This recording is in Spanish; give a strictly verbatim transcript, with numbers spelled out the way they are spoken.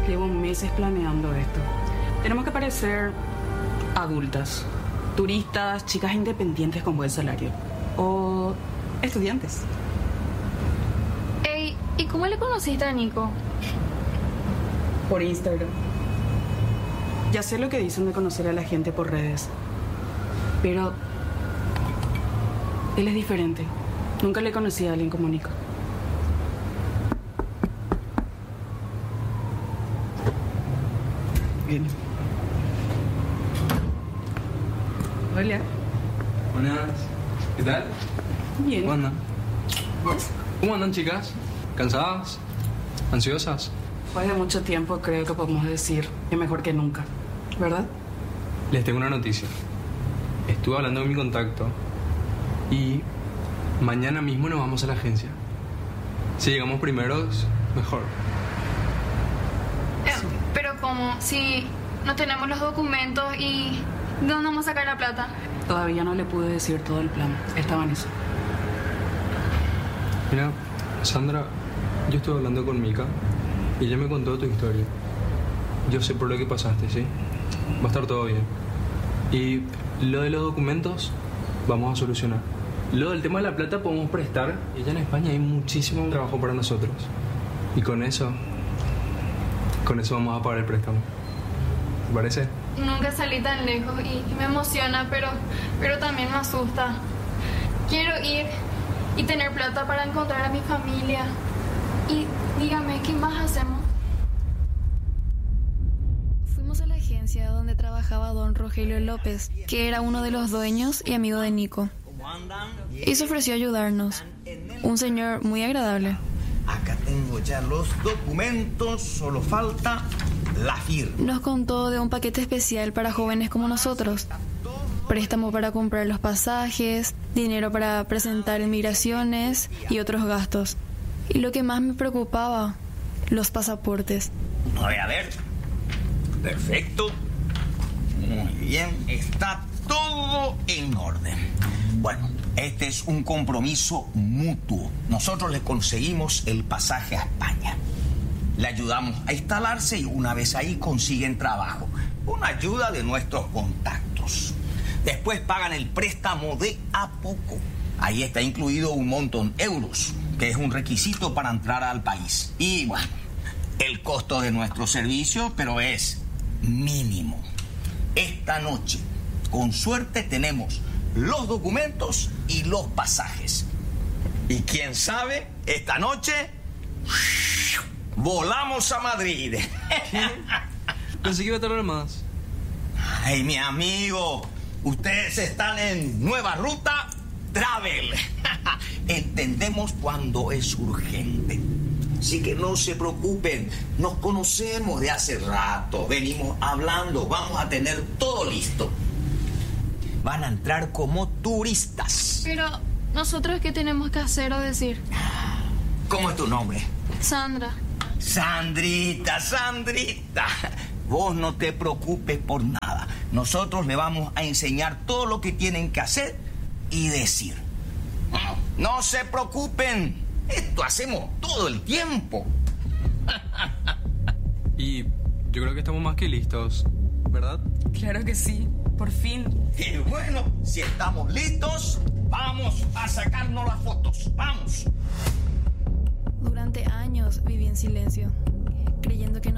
Llevo meses planeando esto. Tenemos que parecer adultas, turistas, chicas independientes con buen salario. O estudiantes. Ey, ¿y cómo le conociste a Nico? Por Instagram. Ya sé lo que dicen de conocer a la gente por redes. Pero él es diferente. Nunca le conocí a alguien como Nico. Bien. Hola. Buenas. ¿Qué tal? Bien. ¿Cómo andan? ¿Cómo andan, chicas? ¿Cansadas? ¿Ansiosas? Después de mucho tiempo creo que podemos decir que mejor que nunca, ¿verdad? Les tengo una noticia. Estuve hablando con mi contacto y mañana mismo nos vamos a la agencia. Si llegamos primeros, mejor. Eh, pero ¿cómo? Si no tenemos los documentos y... ¿de dónde vamos a sacar la plata? Todavía no le pude decir todo el plan. Estaba en eso. Mira, Sandra, yo estuve hablando con Mika y ella me contó tu historia. Yo sé por lo que pasaste, ¿sí? Va a estar todo bien. Y lo de los documentos, vamos a solucionar. Lo del tema de la plata podemos prestar. Y allá en España hay muchísimo trabajo para nosotros. Y con eso, con eso vamos a pagar el préstamo. ¿Te parece? Nunca salí tan lejos y me emociona, pero, pero también me asusta. Quiero ir y tener plata para encontrar a mi familia. Y dígame, ¿qué más hacemos? Fuimos a la agencia donde trabajaba don Rogelio López, que era uno de los dueños y amigo de Nico. Y se ofreció a ayudarnos. Un señor muy agradable. Acá tengo ya los documentos, solo falta la firma. Nos contó de un paquete especial para jóvenes como nosotros. Préstamo para comprar los pasajes, dinero para presentar en migraciones y otros gastos. Y lo que más me preocupaba, los pasaportes. A ver, a ver. Perfecto. Muy bien, está todo en orden. Bueno, este es un compromiso mutuo. Nosotros le conseguimos el pasaje a España. Le ayudamos a instalarse y una vez ahí consiguen trabajo. Una ayuda de nuestros contactos. Después pagan el préstamo de a poco. Ahí está incluido un montón de euros, que es un requisito para entrar al país. Y bueno, el costo de nuestro servicio, pero es mínimo. Esta noche, con suerte, tenemos los documentos y los pasajes. Y quién sabe, esta noche volamos a Madrid. Pensé que iba a tardar más. Ay, mi amigo, ustedes están en nueva ruta travel. Entendemos cuando es urgente. Así que no se preocupen, nos conocemos de hace rato, venimos hablando, vamos a tener todo listo. Van a entrar como turistas. Pero, ¿nosotros qué tenemos que hacer o decir? ¿Cómo es tu nombre? Sandra. Sandrita, Sandrita. Vos no te preocupes por nada. Nosotros le vamos a enseñar todo lo que tienen que hacer y decir. No se preocupen. Esto hacemos todo el tiempo. Y yo creo que estamos más que listos, ¿verdad? Claro que sí. Por fin. Y bueno, si estamos listos, vamos a sacarnos las fotos. ¡Vamos! Durante años viví en silencio, creyendo que no